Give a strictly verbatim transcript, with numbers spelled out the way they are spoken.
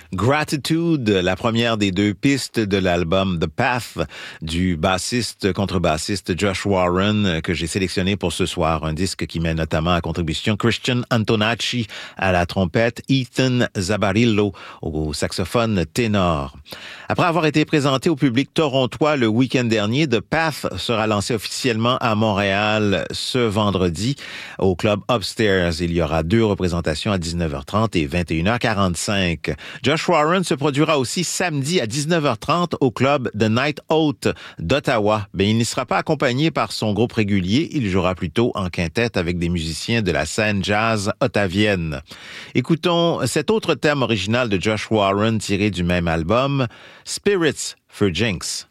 Gratitude, la première des deux pistes de l'album The Path du bassiste contrebassiste Josh Warren que j'ai sélectionné pour ce soir. Un disque qui met notamment à contribution Christian Antonacci à la trompette, Ethan Zabarillo au saxophone ténor. Après avoir été présenté au public torontois le week-end dernier, The Path sera lancé officiellement à Montréal ce vendredi au club Upstairs. Il y aura deux représentations à dix-neuf heures trente et vingt et une heures quarante-cinq. Josh Warren se produira aussi samedi à dix-neuf heures trente au club The Night Out d'Ottawa. Mais il n'y sera pas accompagné par son groupe régulier. Il jouera plutôt en quintette avec des musiciens de la scène jazz ottavienne. Écoutons cet autre thème original de Josh Warren tiré du même album, Spirits for Jinx.